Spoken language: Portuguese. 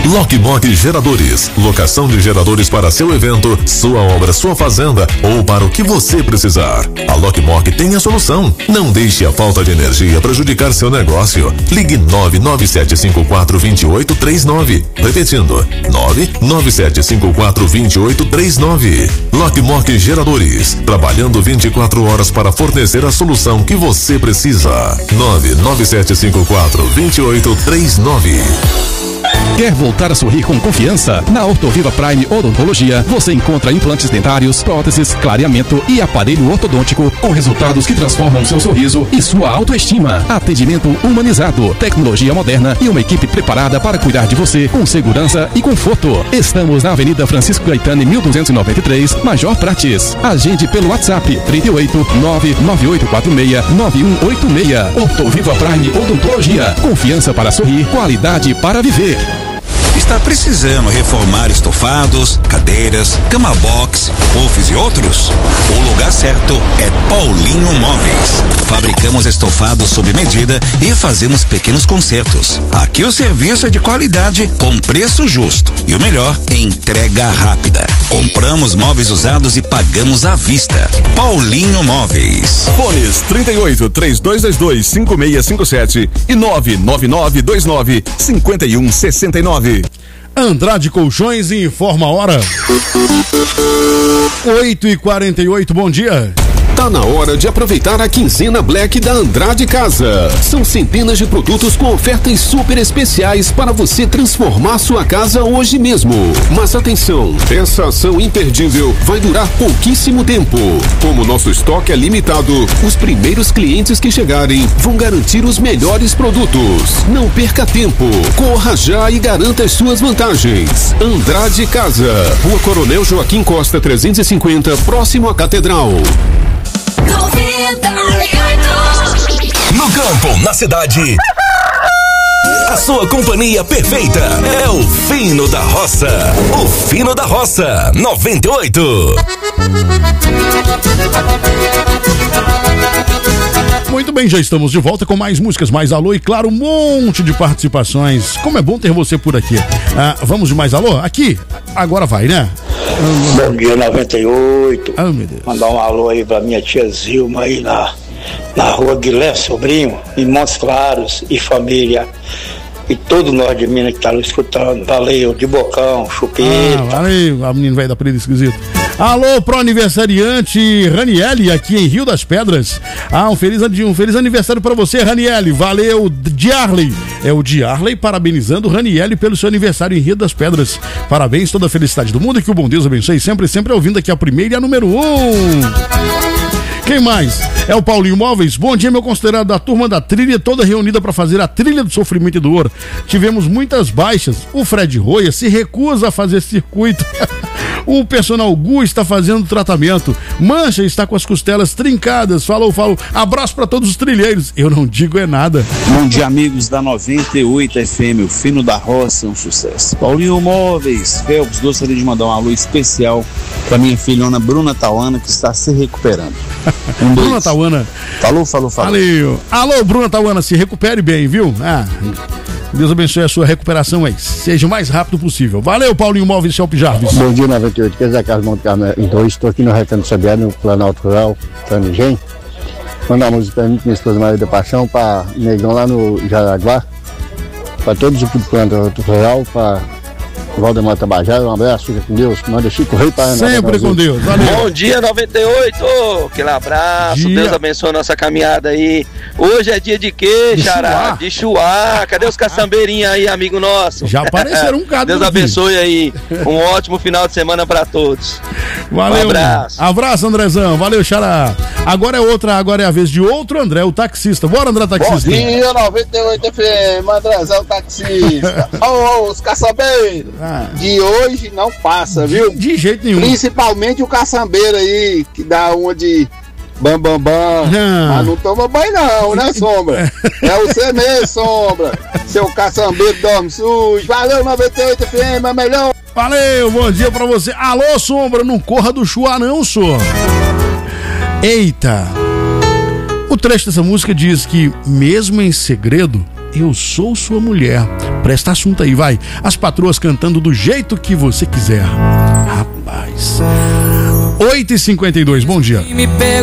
Lockmog Geradores, locação de geradores para seu evento, sua obra, sua fazenda ou para o que você precisar. A Lockmog tem a solução. Não deixe a falta de energia prejudicar seu negócio. Ligue 997542839. Repetindo, 997542839. Lockmog Geradores, trabalhando 24 horas para fornecer a solução que você precisa. 997542839. Quer voltar a sorrir com confiança? Na Ortoviva Prime Odontologia, você encontra implantes dentários, próteses, clareamento e aparelho ortodôntico com resultados que transformam seu sorriso e sua autoestima. Atendimento humanizado, tecnologia moderna e uma equipe preparada para cuidar de você com segurança e conforto. Estamos na Avenida Francisco Gaetani, 1293, Major Prates. Agende pelo WhatsApp 38 99846 9186. Ortoviva Prime Odontologia. Confiança para sorrir, qualidade para viver. Está precisando reformar estofados, cadeiras, cama box, puffs e outros? O lugar certo é Paulinho Móveis. Fabricamos estofados sob medida e fazemos pequenos consertos. Aqui o serviço é de qualidade com preço justo. E o melhor, entrega rápida. Compramos móveis usados e pagamos à vista. Paulinho Móveis. Fones 38 3222 5657 e 99929 5169. Andrade Colchões informa a hora. 8h48, bom dia. Tá na hora de aproveitar a quinzena Black da Andrade Casa. São centenas de produtos com ofertas super especiais para você transformar sua casa hoje mesmo. Mas atenção, essa ação imperdível vai durar pouquíssimo tempo. Como nosso estoque é limitado, os primeiros clientes que chegarem vão garantir os melhores produtos. Não perca tempo, corra já e garanta as suas vantagens. Andrade Casa, Rua Coronel Joaquim Costa 350, próximo à Catedral. No campo, na cidade, a sua companhia perfeita é o Fino da Roça. O Fino da Roça 98. Muito bem, já estamos de volta com mais músicas, mais alô e claro, um monte de participações. Como é bom ter você por aqui. Vamos de mais alô? Aqui, agora vai, né? Bom dia, 98. Oh, meu Deus. Mandar um alô aí pra minha tia Zilma aí na rua Guilherme Sobrinho, em Montes Claros e família. E todo nós de Minas que tá escutando. Valeu, de bocão, chupeta. Valeu, a menina vai dar apelido esquisito. Alô, pro aniversariante Raniele, aqui em Rio das Pedras. Um feliz aniversário pra você, Raniele. Valeu, Diarley. É o Diarley parabenizando Raniele pelo seu aniversário em Rio das Pedras. Parabéns, toda a felicidade do mundo e que o bom Deus abençoe sempre, sempre ouvindo aqui a primeira e a número 1. Quem mais? É o Paulinho Móveis. Bom dia, meu considerado da turma da trilha, toda reunida para fazer a trilha do sofrimento e dor. Tivemos muitas baixas. O Fred Roia se recusa a fazer circuito. O personal Gu está fazendo tratamento. Mancha está com as costelas trincadas. Falou. Abraço para todos os trilheiros. Eu não digo é nada. Bom dia, amigos da 98 FM, o Fino da Roça, um sucesso. Paulinho Móveis, Felps, gostaria de mandar um alô especial para minha filhona Bruna Tauana, que está se recuperando. Bruna Tauana. Falou. Valeu. Alô, Bruna Tauana, se recupere bem, viu? Deus abençoe a sua recuperação aí. Seja o mais rápido possível. Valeu, Paulinho Móveis, Celpe Jarvis. Bom dia, 98. Quer dizer, Carlos Monte Carmelo. Então, estou aqui no Recanto Sabiá, no Planalto Rural, Tanigem. Mandar uma música para mim, minha esposa Maria da Paixão, para Negão lá no Jaraguá, para todos o Planalto Rural, para Valdemar Tabajara, um abraço, fica com Deus, manda Chico Rei para sempre com Deus, valeu. Bom dia, 98, aquele abraço, dia. Deus abençoe a nossa caminhada aí. Hoje é dia de quê, Xará? De chuá. Cadê os caçambeirinhos aí, amigo nosso? Já apareceram um bocado. Deus abençoe aí, um ótimo final de semana pra todos. Valeu. Um abraço. Abraço, Andrezão, valeu, Xará. Agora é a vez de outro André, o taxista. Bora, André, taxista. Bom dia, 98 FM, Andrezão, taxista. Os caçambeiros. De hoje não passa, viu? De jeito nenhum. Principalmente o caçambeiro aí, que dá uma de bam. Mas não toma banho não, né, Sombra? É você mesmo, Sombra. Seu caçambeiro dorme sujo. Valeu, 98 FM, é melhor. Valeu, bom dia pra você. Alô, Sombra, não corra do chuá não, senhor. Eita. O trecho dessa música diz que, mesmo em segredo, eu sou sua mulher. Presta assunto aí, vai. As patroas cantando do jeito que você quiser. Rapaz. 8h52, bom dia.